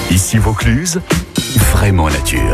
Ici Vaucluse, vraiment nature.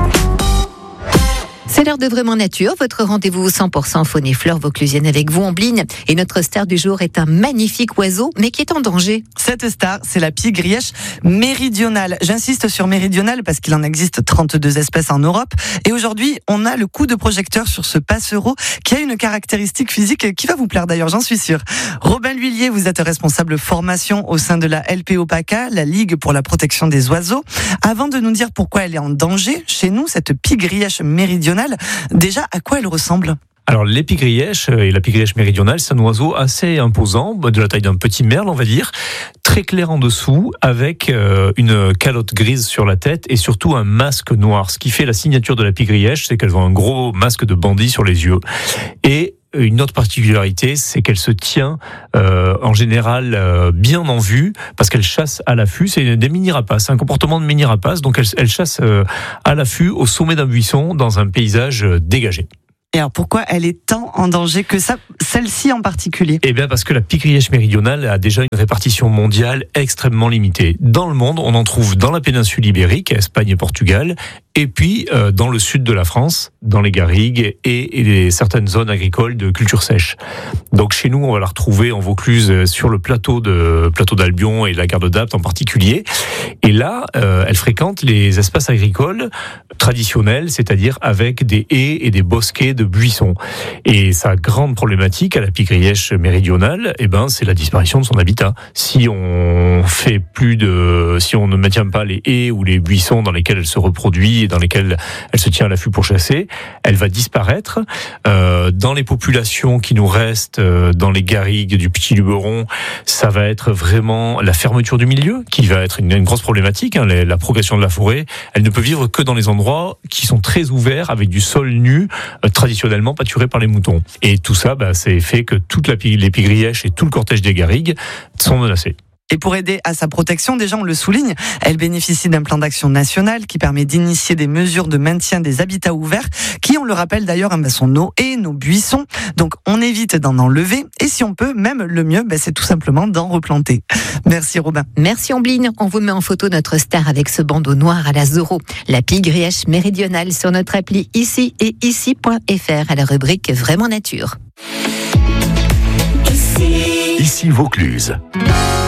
C'est l'heure de Vraiment Nature, votre rendez-vous 100% faune et flore vauclusienne avec vous, Ambline. Et notre star du jour est un magnifique oiseau, mais qui est en danger. Cette star, c'est la pie grièche méridionale. J'insiste sur méridionale parce qu'il en existe 32 espèces en Europe. Et aujourd'hui, on a le coup de projecteur sur ce passereau qui a une caractéristique physique qui va vous plaire d'ailleurs, j'en suis sûre. Robin L'Huillier, vous êtes responsable formation au sein de la LPO PACA, la Ligue pour la protection des oiseaux. Avant de nous dire pourquoi elle est en danger, chez nous, cette pie grièche méridionale, déjà, à quoi elle ressemble ? Alors l'épigrièche et la pie-grièche méridionale, c'est un oiseau assez imposant, de la taille d'un petit merle, on va dire, très clair en dessous, avec une calotte grise sur la tête et surtout un masque noir. Ce qui fait la signature de la pie-grièche, c'est qu'elles ont un gros masque de bandit sur les yeux. Et une autre particularité, c'est qu'elle se tient en général bien en vue, parce qu'elle chasse à l'affût. C'est des mini-rapaces, un comportement de mini-rapace. Donc elle chasse à l'affût au sommet d'un buisson dans un paysage dégagé. Et alors pourquoi elle est tant en danger que ça, celle-ci en particulier ? Eh bien parce que la pie-grièche méridionale a déjà une répartition mondiale extrêmement limitée. Dans le monde, on en trouve dans la péninsule ibérique, Espagne et Portugal, et puis dans le sud de la France, dans les garrigues et certaines zones agricoles de culture sèche. Donc chez nous, on va la retrouver en Vaucluse sur le plateau d'Albion et la Garde d'Apt en particulier. Et là, elle fréquente les espaces agricoles traditionnels, c'est-à-dire avec des haies et des bosquets de buissons. Et sa grande problématique à la pie-grièche méridionale, c'est la disparition de son habitat. Si on ne maintient pas les haies ou les buissons dans lesquels elle se reproduit et dans lesquels elle se tient à l'affût pour chasser, elle va disparaître. Dans les populations qui nous restent, dans les garrigues du Petit Luberon, ça va être vraiment la fermeture du milieu qui va être une grosse problématique. La progression de la forêt, elle ne peut vivre que dans les endroits qui sont très ouverts avec du sol nu, traditionnellement pâturé par les moutons. Et tout ça, c'est fait que toute les pie-grièches et tout le cortège des garrigues sont menacés. Et pour aider à sa protection, déjà on le souligne, elle bénéficie d'un plan d'action national qui permet d'initier des mesures de maintien des habitats ouverts qui, on le rappelle d'ailleurs, sont nos haies, nos buissons. Donc on évite d'en enlever et si on peut, même le mieux, c'est tout simplement d'en replanter. Merci Robin. Merci Ambline. On vous met en photo notre star avec ce bandeau noir à la Zorro, la pie-grièche méridionale sur notre appli ici et ici.fr à la rubrique Vraiment Nature. Ici Vaucluse.